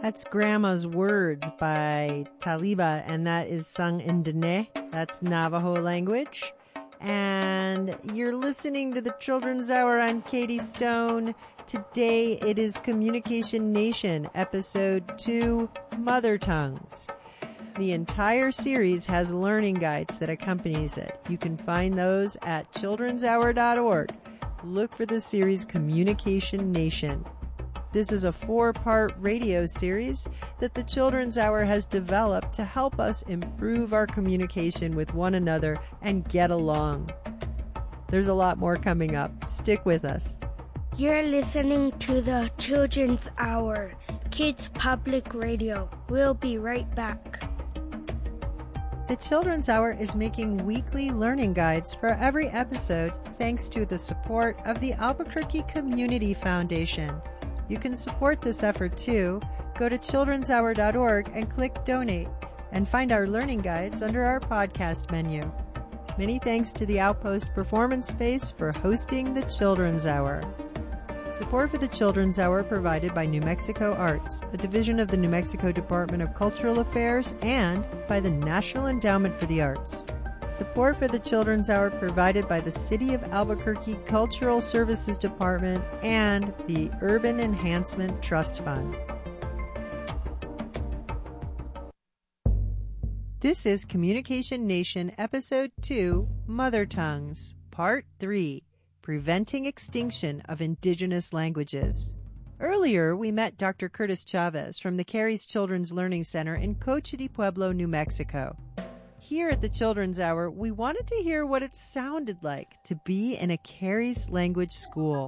That's Grandma's Words by Taliba, and that is sung in Dene. That's Navajo language. And you're listening to the Children's Hour. I'm Katie Stone. Today it is Communication Nation, Episode 2, Mother Tongues. The entire series has learning guides that accompanies it. You can find those at childrenshour.org. Look for the series Communication Nation. This is a 4-part radio series that the Children's Hour has developed to help us improve our communication with one another and get along. There's a lot more coming up. Stick with us. You're listening to the Children's Hour, Kids Public Radio. We'll be right back. The Children's Hour is making weekly learning guides for every episode thanks to the support of the Albuquerque Community Foundation. You can support this effort too. Go to childrenshour.org and click Donate and find our learning guides under our podcast menu. Many thanks to the Outpost Performance Space for hosting the Children's Hour. Support for the Children's Hour provided by New Mexico Arts, a division of the New Mexico Department of Cultural Affairs, and by the National Endowment for the Arts. Support for the Children's Hour provided by the City of Albuquerque Cultural Services Department and the Urban Enhancement Trust Fund. This is Communication Nation, Episode 2, Mother Tongues, Part 3, Preventing Extinction of Indigenous Languages. Earlier, we met Dr. Curtis Chavez from the Cary's Children's Learning Center in Cochiti Pueblo, New Mexico. Here at the Children's Hour, we wanted to hear what it sounded like to be in a Cary's language school.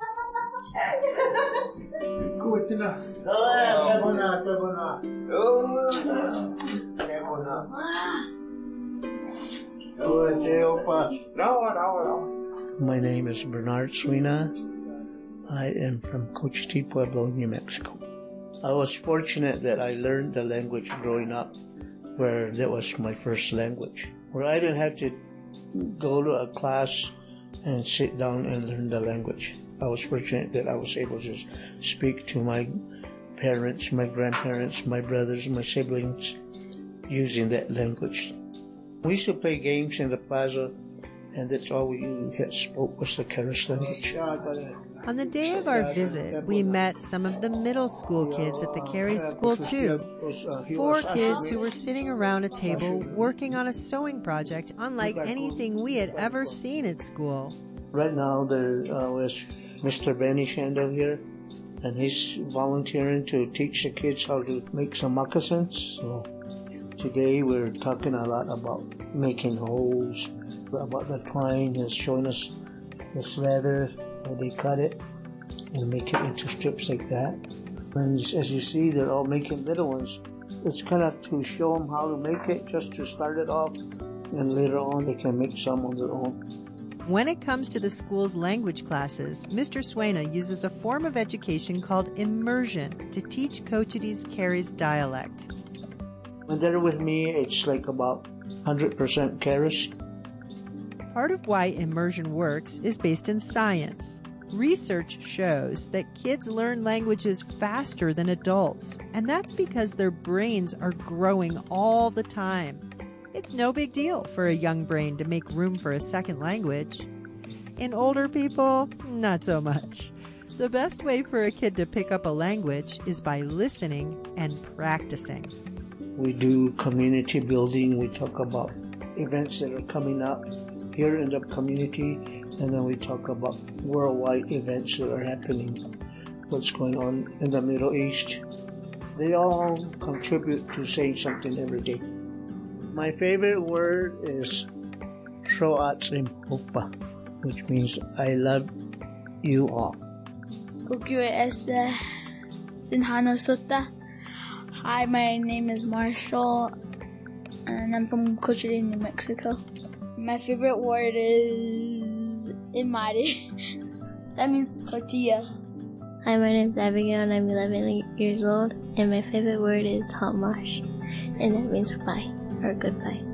My name is Bernard Suina. I am from Cochiti Pueblo, New Mexico. I was fortunate that I learned the language growing up, where that was my first language, where I didn't have to go to a class and sit down and learn the language. I was fortunate that I was able to speak to my parents, my grandparents, my brothers, my siblings using that language. We used to play games in the plaza, and that's all we had spoke was the Cary's language. On the day of our visit, we met some of the middle school kids at the Cary's school too. 4 kids who were sitting around a table working on a sewing project unlike anything we had ever seen at school. Right now there was Mr. Benny Shandel here, and he's volunteering to teach the kids how to make some moccasins. So today we're talking a lot about making holes, about the twine. He's showing us this leather, how they cut it and make it into strips like that. And as you see, they're all making little ones. It's kind of to show them how to make it, just to start it off, and later on they can make some on their own. When it comes to the school's language classes, Mr. Suena uses a form of education called immersion to teach Cochiti's Cary's dialect. When they're with me, it's like about 100% Cary's. Part of why immersion works is based in science. Research shows that kids learn languages faster than adults, and that's because their brains are growing all the time. It's no big deal for a young brain to make room for a second language. In older people, not so much. The best way for a kid to pick up a language is by listening and practicing. We do community building. We talk about events that are coming up here in the community, and then we talk about worldwide events that are happening, what's going on in the Middle East. They all contribute to saying something every day. My favorite word is Sho'atsimpopa, which means I love you all. Hi, my name is Marshall, and I'm from Cochiti, New Mexico. My favorite word is imari. That means tortilla. Hi, my name is Abigail, and I'm 11 years old, and my favorite word is hamash, and that means bye, or goodbye.